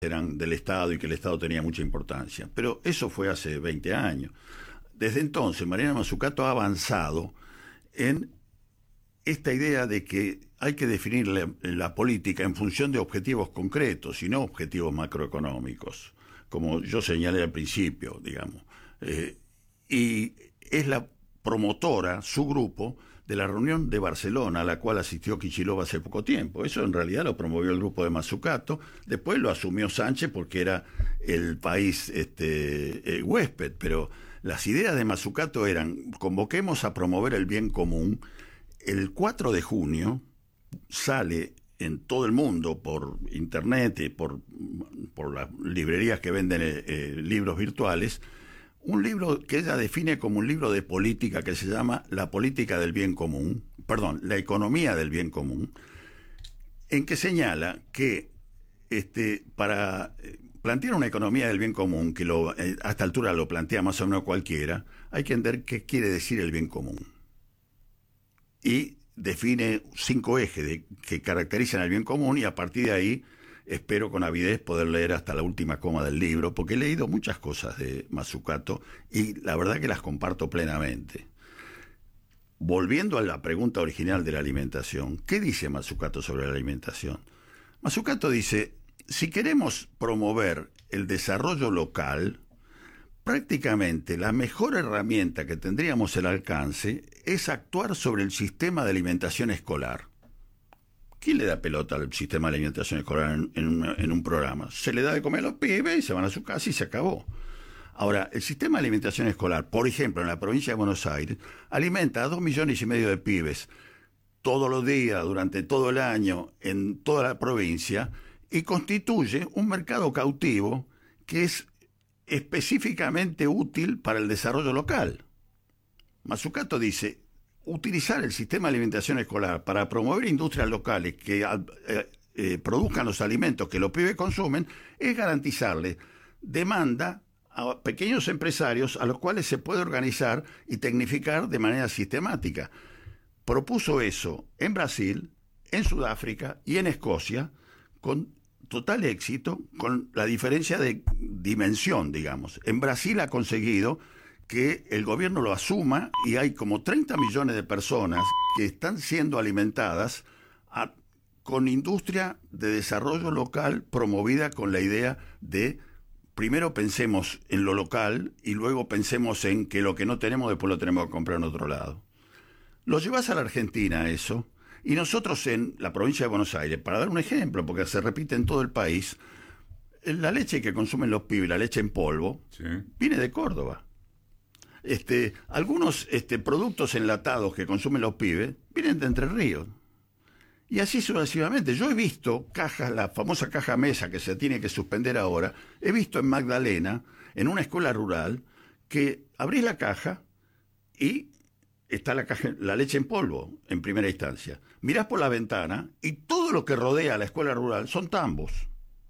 eran del Estado y que el Estado tenía mucha importancia. Pero eso fue hace 20 años. Desde entonces, Mariana Mazzucato ha avanzado en esta idea de que hay que definir la política en función de objetivos concretos y no objetivos macroeconómicos, como yo señalé al principio, digamos. Y es la promotora, su grupo, de la reunión de Barcelona, a la cual asistió Kicillof hace poco tiempo. Eso en realidad lo promovió el grupo de Mazzucato, después lo asumió Sánchez porque era el país huésped, pero las ideas de Mazzucato eran: convoquemos a promover el bien común. El 4 de junio sale en todo el mundo, por internet y por las librerías que venden libros virtuales, un libro que ella define como un libro de política que se llama La política del bien común, la economía del bien común, en que señala que para plantear una economía del bien común, que a esta altura lo plantea más o menos cualquiera, hay que entender qué quiere decir el bien común. Y define 5 ejes que caracterizan el bien común, y a partir de ahí espero con avidez poder leer hasta la última coma del libro, porque he leído muchas cosas de Mazzucato y la verdad que las comparto plenamente. Volviendo a la pregunta original de la alimentación, ¿qué dice Mazzucato sobre la alimentación? Mazzucato dice: si queremos promover el desarrollo local, prácticamente la mejor herramienta que tendríamos al alcance es actuar sobre el sistema de alimentación escolar. ¿Quién le da pelota al sistema de alimentación escolar en un programa? Se le da de comer a los pibes y se van a su casa y se acabó. Ahora, el sistema de alimentación escolar, por ejemplo, en la provincia de Buenos Aires, alimenta a 2,5 millones de pibes todos los días, durante todo el año, en toda la provincia, y constituye un mercado cautivo que es específicamente útil para el desarrollo local. Mazzucato dice: utilizar el sistema de alimentación escolar para promover industrias locales que produzcan los alimentos que los pibes consumen es garantizarle demanda a pequeños empresarios a los cuales se puede organizar y tecnificar de manera sistemática. Propuso eso en Brasil, en Sudáfrica y en Escocia con total éxito, con la diferencia de dimensión, digamos. En Brasil ha conseguido que el gobierno lo asuma y hay como 30 millones de personas que están siendo alimentadas con industria de desarrollo local promovida con la idea de primero pensemos en lo local y luego pensemos en que lo que no tenemos después lo tenemos que comprar en otro lado. Lo llevas a la Argentina eso, y nosotros en la provincia de Buenos Aires, para dar un ejemplo, porque se repite en todo el país, la leche que consumen los pibes, la leche en polvo, sí, viene de Córdoba. Algunos productos enlatados que consumen los pibes vienen de Entre Ríos. Y así sucesivamente. Yo he visto cajas, la famosa caja mesa que se tiene que suspender ahora, he visto en Magdalena, en una escuela rural, que abrís la caja y está la leche en polvo, en primera instancia. Mirás por la ventana y todo lo que rodea a la escuela rural son tambos,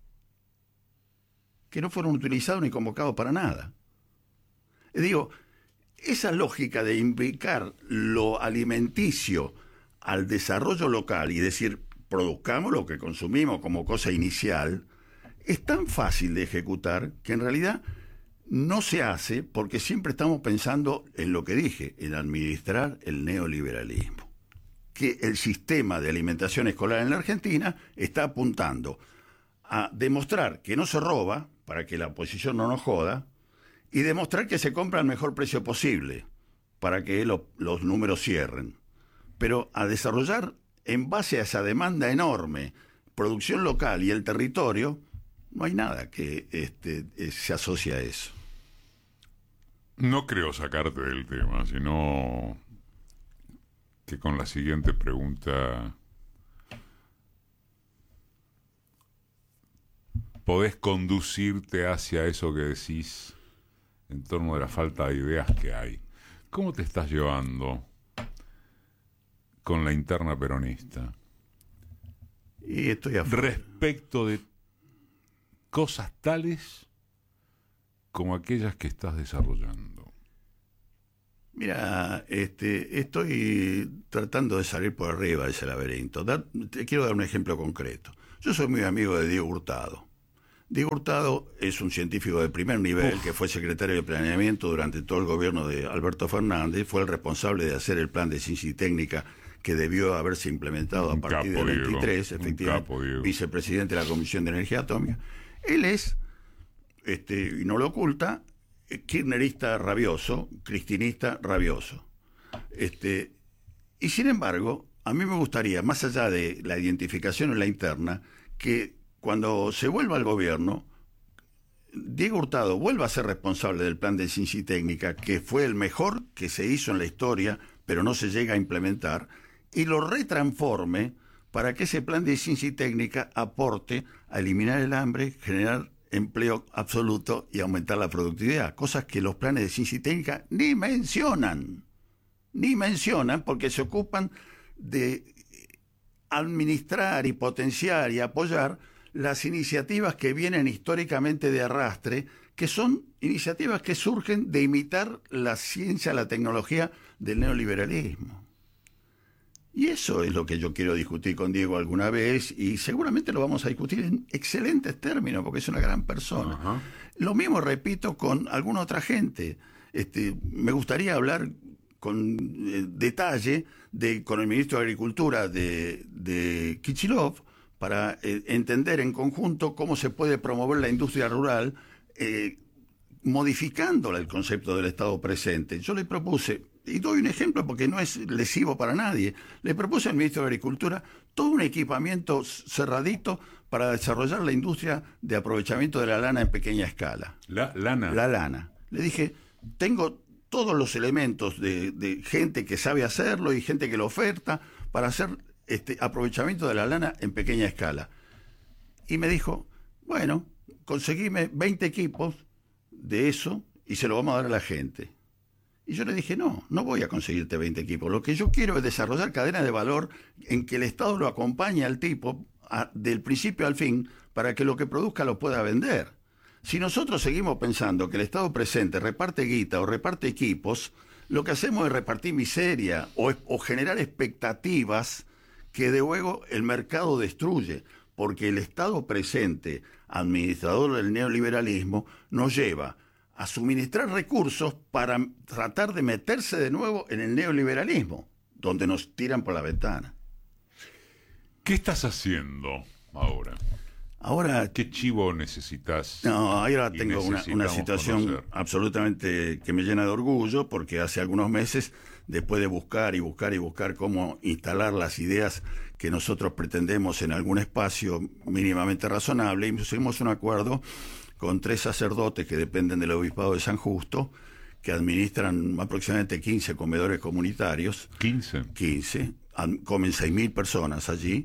que no fueron utilizados ni convocados para nada. Digo, esa lógica de implicar lo alimenticio al desarrollo local y decir, produzcamos lo que consumimos como cosa inicial, es tan fácil de ejecutar que en realidad no se hace, porque siempre estamos pensando en lo que dije, en administrar el neoliberalismo. Que el sistema de alimentación escolar en la Argentina está apuntando a demostrar que no se roba, para que la oposición no nos joda, y demostrar que se compra al mejor precio posible, para que los números cierren. Pero a desarrollar, en base a esa demanda enorme, producción local y el territorio, no hay nada que se asocie a eso. No creo sacarte del tema, sino que con la siguiente pregunta podés conducirte hacia eso que decís en torno de la falta de ideas que hay. ¿Cómo te estás llevando con la interna peronista? Y estoy respecto de cosas tales como aquellas que estás desarrollando. Mira, estoy tratando de salir por arriba de ese laberinto. Te quiero dar un ejemplo concreto. Yo soy muy amigo de Diego Hurtado. Diego Hurtado es un científico de primer nivel que fue secretario de Planeamiento durante todo el gobierno de Alberto Fernández, fue el responsable de hacer el plan de ciencia y técnica que debió haberse implementado a partir del 23, efectivamente, vicepresidente de la Comisión de Energía Atómica. Él es, y no lo oculta, kirchnerista rabioso, cristinista rabioso. Y sin embargo, a mí me gustaría, más allá de la identificación en la interna, que cuando se vuelva al gobierno, Diego Hurtado vuelva a ser responsable del plan de ciencia y técnica, que fue el mejor que se hizo en la historia, pero no se llega a implementar, y lo retransforme para que ese plan de ciencia y técnica aporte a eliminar el hambre, generar empleo absoluto y aumentar la productividad, cosas que los planes de ciencia y técnica ni mencionan porque se ocupan de administrar y potenciar y apoyar las iniciativas que vienen históricamente de arrastre, que son iniciativas que surgen de imitar la ciencia, la tecnología del neoliberalismo. Y eso es lo que yo quiero discutir con Diego alguna vez, y seguramente lo vamos a discutir en excelentes términos, porque es una gran persona. Uh-huh. Lo mismo repito con alguna otra gente. Me gustaría hablar con detalle con el ministro de Agricultura de Kicillof, para entender en conjunto cómo se puede promover la industria rural, modificando el concepto del Estado presente. Yo le propuse, y doy un ejemplo porque no es lesivo para nadie, le propuse al ministro de Agricultura todo un equipamiento cerradito para desarrollar la industria de aprovechamiento de la lana en pequeña escala. La lana. La lana. Le dije, tengo todos los elementos de gente que sabe hacerlo y gente que lo oferta para hacer aprovechamiento de la lana en pequeña escala. Y me dijo, bueno, conseguime 20 equipos de eso y se lo vamos a dar a la gente. Y yo le dije, no voy a conseguirte 20 equipos. Lo que yo quiero es desarrollar cadenas de valor en que el Estado lo acompañe al tipo del principio al fin para que lo que produzca lo pueda vender. Si nosotros seguimos pensando que el Estado presente reparte guita o reparte equipos, lo que hacemos es repartir miseria o generar expectativas que de luego el mercado destruye, porque el Estado presente, administrador del neoliberalismo, nos lleva a suministrar recursos para tratar de meterse de nuevo en el neoliberalismo, donde nos tiran por la ventana. ¿Qué estás haciendo ahora? Ahora, ¿qué chivo necesitas? No, ahora tengo una situación absolutamente que me llena de orgullo, porque hace algunos meses, después de buscar cómo instalar las ideas que nosotros pretendemos en algún espacio mínimamente razonable, hicimos un acuerdo con 3 sacerdotes que dependen del Obispado de San Justo, que administran aproximadamente 15 comedores comunitarios. 15. Comen 6.000 personas allí,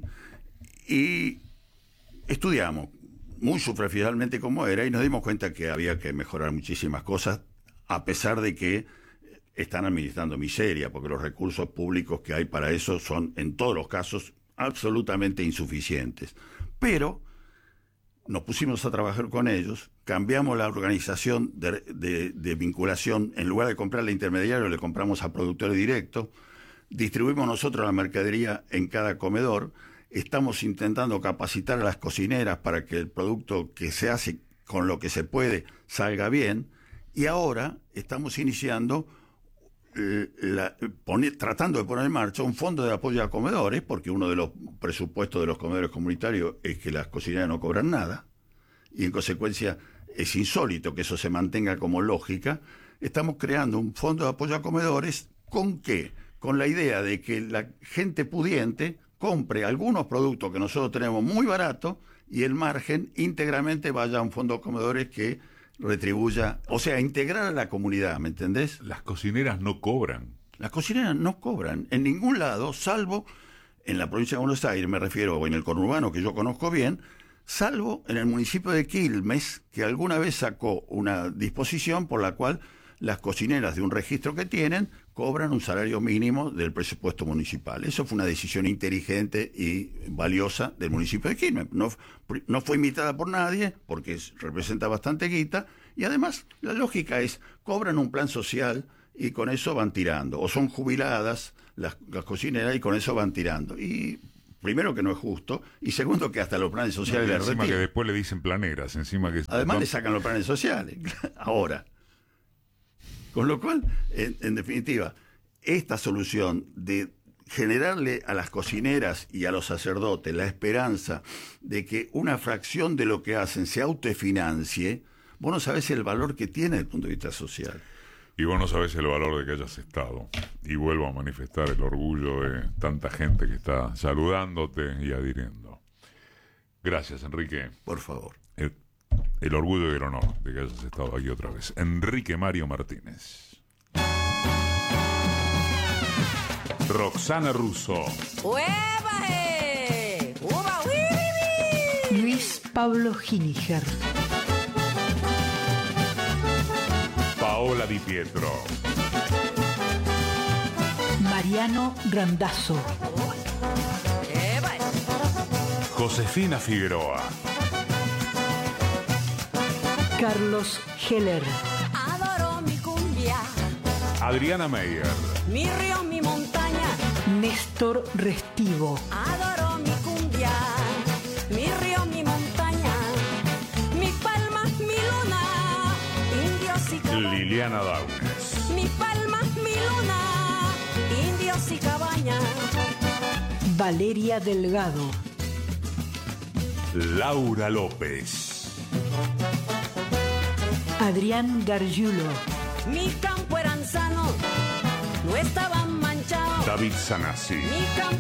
y estudiamos muy superficialmente cómo era y nos dimos cuenta que había que mejorar muchísimas cosas, a pesar de que están administrando miseria, porque los recursos públicos que hay para eso son, en todos los casos, absolutamente insuficientes. Pero nos pusimos a trabajar con ellos, cambiamos la organización de vinculación. En lugar de comprarle a intermediarios, le compramos a productores directos, distribuimos nosotros la mercadería en cada comedor. Estamos intentando capacitar a las cocineras para que el producto que se hace con lo que se puede salga bien, y ahora estamos iniciando tratando de poner en marcha un fondo de apoyo a comedores, porque uno de los presupuestos de los comedores comunitarios es que las cocineras no cobran nada, y en consecuencia es insólito que eso se mantenga como lógica. Estamos creando un fondo de apoyo a comedores. ¿Con qué? Con la idea de que la gente pudiente compre algunos productos que nosotros tenemos muy baratos y el margen íntegramente vaya a un fondo de comedores que retribuya, o sea, integrar a la comunidad, ¿me entendés? Las cocineras no cobran. Las cocineras no cobran en ningún lado, salvo en la provincia de Buenos Aires, me refiero, o en el conurbano que yo conozco bien, salvo en el municipio de Quilmes, que alguna vez sacó una disposición por la cual las cocineras de un registro que tienen cobran un salario mínimo del presupuesto municipal. Eso fue una decisión inteligente y valiosa del municipio de Quilmes. No fue imitada por nadie, porque representa bastante guita, y además la lógica es, cobran un plan social y con eso van tirando, o son jubiladas las cocineras y con eso van tirando. Y primero que no es justo, y segundo que hasta los planes sociales le Encima retiran. que después le dicen planeras, encima que... Además le sacan los planes sociales, ahora. Con lo cual, en definitiva, esta solución de generarle a las cocineras y a los sacerdotes la esperanza de que una fracción de lo que hacen se autofinancie, vos no sabés el valor que tiene desde el punto de vista social. Y vos no sabés el valor de que hayas estado. Y vuelvo a manifestar el orgullo de tanta gente que está saludándote y adhiriendo. Gracias, Enrique. Por favor. El orgullo y el honor de que hayas estado aquí otra vez. Enrique Mario Martínez. Roxana Russo. Luis Pablo Giniger. Paola Di Pietro. Mariano Randazzo. Josefina Figueroa. Carlos Heller. Adoro mi cumbia, Adriana Meyer. mi río, mi montaña. Néstor Restivo. Adoro mi cumbia, mi río, mi montaña. Mi palma, mi luna, indios y cabañas. Liliana Daunes. Mi palma, mi luna, indios y cabañas. Valeria Delgado. Laura López. Adrián Gargiulo. Mi campo eran sanos, no estaban manchados. David Sanasi. Mi campo